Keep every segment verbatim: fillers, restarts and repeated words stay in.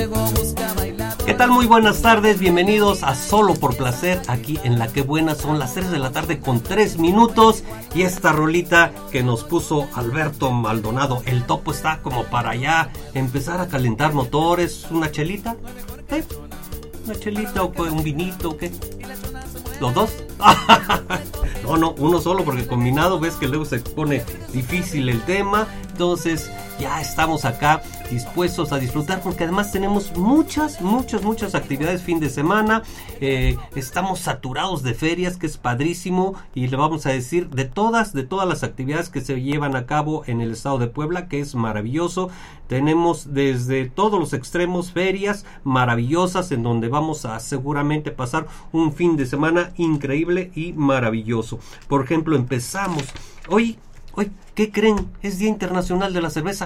¿Qué tal? Muy buenas tardes, bienvenidos a Solo por Placer, aquí en La Que Buena. Son las tres de la tarde con tres minutos y esta rolita que nos puso Alberto Maldonado, el topo, está como para ya empezar a calentar motores. ¿Una chelita? ¿Eh? ¿Una chelita o un vinito o qué? ¿Los dos? No, no, uno solo, porque combinado ves que luego se pone difícil el tema. Entonces ya estamos acá dispuestos a disfrutar, porque además tenemos muchas, muchas, muchas actividades fin de semana. Eh, estamos saturados de ferias, que es padrísimo, y le vamos a decir de todas, de todas las actividades que se llevan a cabo en el estado de Puebla, que es maravilloso. Tenemos desde todos los extremos ferias maravillosas en donde vamos a seguramente pasar un fin de semana increíble y maravilloso. Por ejemplo, empezamos hoy, hoy, ¿qué creen? Es Día Internacional de la Cerveza.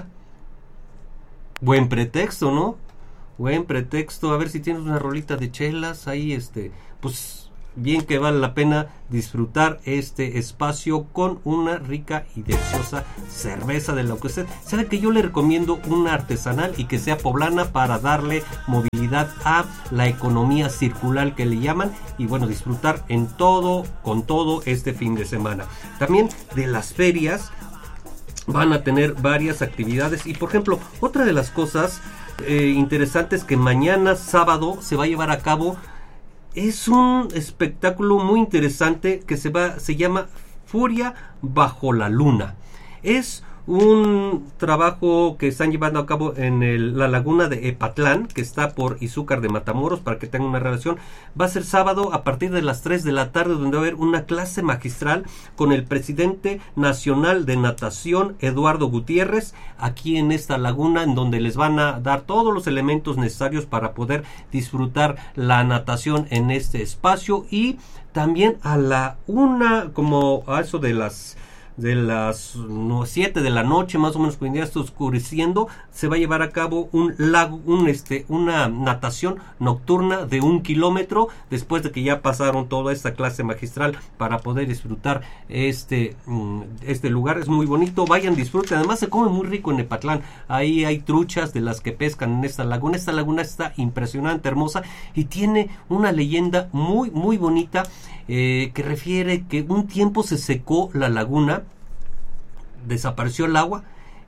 Buen pretexto, ¿no? Buen pretexto. A ver si tienes una rolita de chelas ahí, este, pues bien que vale la pena disfrutar este espacio con una rica y deliciosa cerveza de lo que usted sabe. Que yo le recomiendo una artesanal y que sea poblana para darle movilidad a la economía circular que le llaman, y bueno, disfrutar en todo, con todo este fin de semana. También de las ferias van a tener varias actividades, y por ejemplo, otra de las cosas eh, interesantes que mañana sábado se va a llevar a cabo es un espectáculo muy interesante que se va, se llama Furia bajo la Luna. Es un trabajo que están llevando a cabo en el, la laguna de Epatlán, que está por Izúcar de Matamoros, para que tengan una relación. Va a ser sábado a partir de las tres de la tarde, donde va a haber una clase magistral con el presidente nacional de natación, Eduardo Gutiérrez, aquí en esta laguna, en donde les van a dar todos los elementos necesarios para poder disfrutar la natación en este espacio. Y también a la una, como a eso de las de las siete de la noche, más o menos, cuando ya está oscureciendo, se va a llevar a cabo un lago, un este, una natación nocturna de un kilómetro, después de que ya pasaron toda esta clase magistral para poder disfrutar este, este lugar. Es muy bonito, vayan, disfruten. Además se come muy rico en Epatlán. Ahí hay truchas de las que pescan en esta laguna. Esta laguna está impresionante, hermosa, y tiene una leyenda muy, muy bonita, eh, que refiere que un tiempo se secó la laguna, desapareció el agua,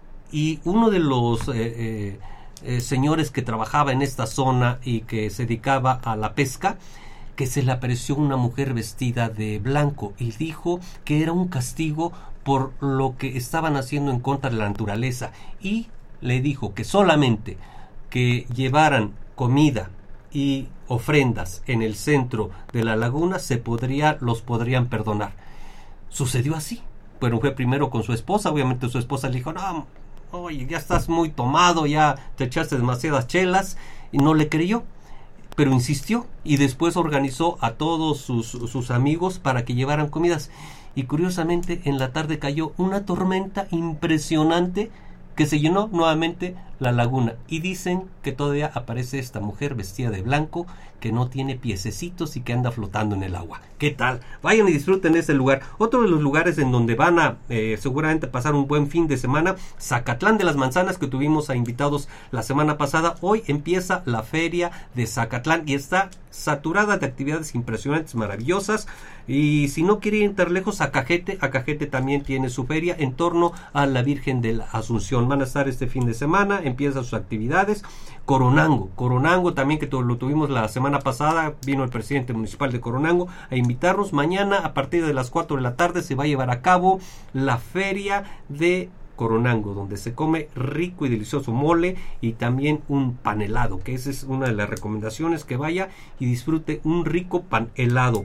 y uno de los eh, eh, eh, señores que trabajaba en esta zona y que se dedicaba a la pesca, que se le apareció una mujer vestida de blanco y dijo que era un castigo por lo que estaban haciendo en contra de la naturaleza, y le dijo que solamente que llevaran comida y ofrendas en el centro de la laguna se podría, los podrían perdonar. Sucedió así. Pero fue primero con su esposa. Obviamente su esposa le dijo: no, oye, ya estás muy tomado, ya te echaste demasiadas chelas, y no le creyó, pero insistió, y después organizó a todos sus, sus amigos para que llevaran comidas, y curiosamente en la tarde cayó una tormenta impresionante que se llenó nuevamente la laguna, y dicen que todavía aparece esta mujer vestida de blanco, que no tiene piececitos y que anda flotando en el agua. ¿Qué tal? Vayan y disfruten ese lugar. Otro de los lugares en donde van a eh, seguramente pasar un buen fin de semana, Zacatlán de las Manzanas, que tuvimos a invitados la semana pasada. Hoy empieza la feria de Zacatlán y está saturada de actividades impresionantes, maravillosas. Y si no quieren ir tan lejos, Acajete, Acajete también tiene su feria en torno a la Virgen de la Asunción. Van a estar este fin de semana, empiezan sus actividades. Coronango, Coronango también, que lo tuvimos la semana pasada, vino el presidente municipal de Coronango a invitarnos. Mañana a partir de las cuatro de la tarde se va a llevar a cabo la feria de Coronango, donde se come rico y delicioso mole y también un pan helado, que esa es una de las recomendaciones, que vaya y disfrute un rico pan helado.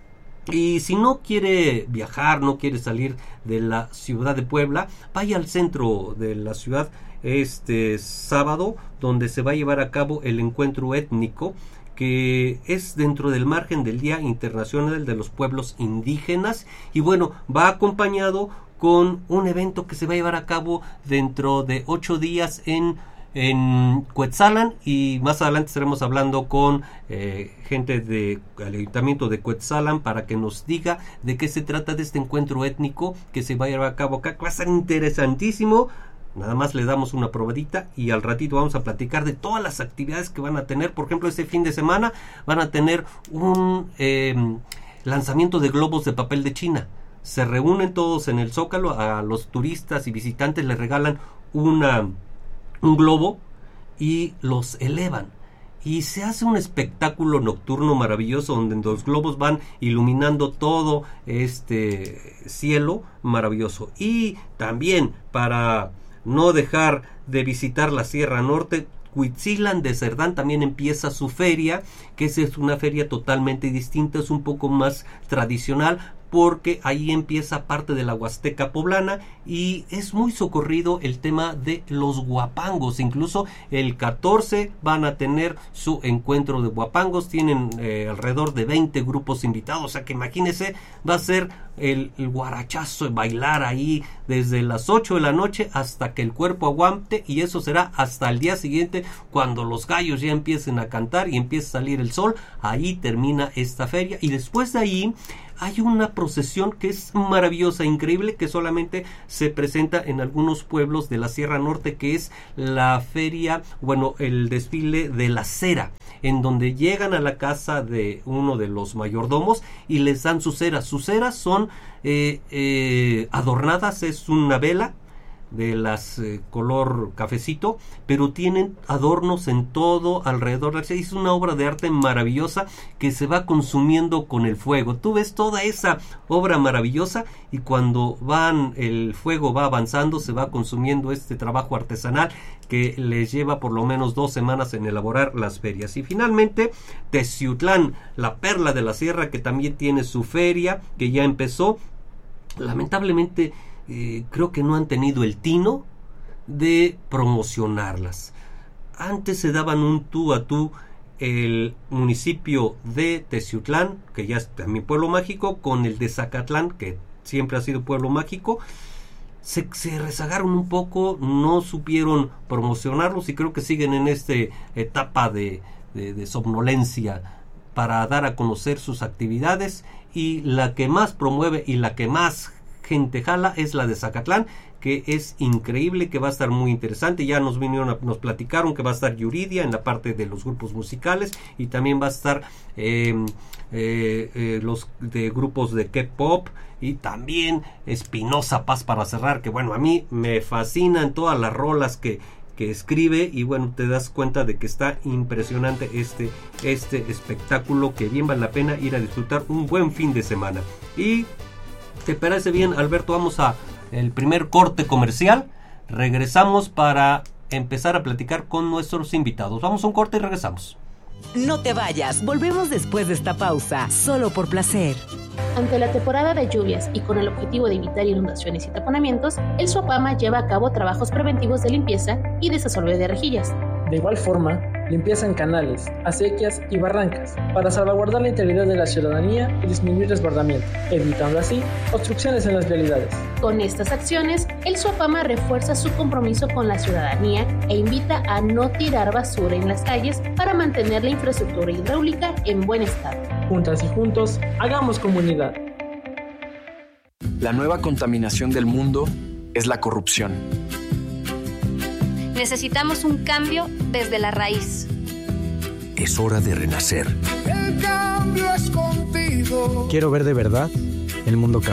Y si no quiere viajar, no quiere salir de la ciudad de Puebla, vaya al centro de la ciudad este sábado, donde se va a llevar a cabo el encuentro étnico, que es dentro del margen del Día Internacional de los Pueblos Indígenas, y bueno, va acompañado con un evento que se va a llevar a cabo dentro de ocho días en en Cuetzalan, y más adelante estaremos hablando con eh, gente del Ayuntamiento de Cuetzalan para que nos diga de qué se trata de este encuentro étnico que se va a llevar a cabo acá, que va a ser interesantísimo. Nada más le damos una probadita y al ratito vamos a platicar de todas las actividades que van a tener. Por ejemplo, este fin de semana van a tener un eh, lanzamiento de globos de papel de China. Se reúnen todos en el Zócalo, a los turistas y visitantes les regalan una, un globo y los elevan. Y se hace un espectáculo nocturno maravilloso donde los globos van iluminando todo este cielo maravilloso. Y también, para no dejar de visitar la Sierra Norte, Huitzilan de Cerdán también empieza su feria, que es una feria totalmente distinta, es un poco más tradicional, porque ahí empieza parte de la Huasteca poblana y es muy socorrido el tema de los guapangos. Incluso el catorce van a tener su encuentro de guapangos, tienen eh, alrededor de veinte grupos invitados, o sea que imagínense, va a ser el, el guarachazo, bailar ahí desde las ocho de la noche hasta que el cuerpo aguante, y eso será hasta el día siguiente cuando los gallos ya empiecen a cantar y empiece a salir el sol. Ahí termina esta feria y después de ahí hay una procesión que es maravillosa, increíble, que solamente se presenta en algunos pueblos de la Sierra Norte, que es la feria, bueno, el desfile de la cera, en donde llegan a la casa de uno de los mayordomos y les dan sus ceras. Sus ceras son eh, eh, adornadas, es una vela de las eh, color cafecito, pero tienen adornos en todo alrededor. Es una obra de arte maravillosa que se va consumiendo con el fuego. Tú ves toda esa obra maravillosa y cuando van el fuego va avanzando, se va consumiendo este trabajo artesanal que les lleva por lo menos dos semanas en elaborar las ferias. Y finalmente Teciutlán, la perla de la sierra, que también tiene su feria, que ya empezó. Lamentablemente Eh, creo que no han tenido el tino de promocionarlas. Antes se daban un tú a tú el municipio de Teciutlán, que ya es también pueblo mágico, con el de Zacatlán, que siempre ha sido pueblo mágico. Se, se rezagaron un poco, no supieron promocionarlos y creo que siguen en esta etapa de, de, de somnolencia para dar a conocer sus actividades, y la que más promueve y la que más gente jala es la de Zacatlán, que es increíble, que va a estar muy interesante. Ya nos vinieron a, nos platicaron que va a estar Yuridia en la parte de los grupos musicales, y también va a estar eh, eh, eh, los de grupos de K-pop, y también Espinosa Paz para cerrar, que bueno, a mí me fascinan todas las rolas que que escribe, y bueno, te das cuenta de que está impresionante este, este espectáculo, que bien vale la pena ir a disfrutar un buen fin de semana. Y ¿te parece bien, Alberto? Vamos a el primer corte comercial. Regresamos para empezar a platicar con nuestros invitados. Vamos a un corte y regresamos. No te vayas, volvemos después de esta pausa, solo por placer. Ante la temporada de lluvias y con el objetivo de evitar inundaciones y taponamientos, el SUAPAMA lleva a cabo trabajos preventivos de limpieza y desasolve de rejillas. De igual forma, limpieza en canales, acequias y barrancas para salvaguardar la integridad de la ciudadanía y disminuir desbordamiento, evitando así obstrucciones en las vialidades. Con estas acciones, el SUAPAMA refuerza su compromiso con la ciudadanía e invita a no tirar basura en las calles para mantener la infraestructura hidráulica en buen estado. Juntas y juntos, hagamos comunidad. La nueva contaminación del mundo es la corrupción. Necesitamos un cambio desde la raíz. Es hora de renacer. El cambio es contigo. Quiero ver de verdad el mundo cambiar.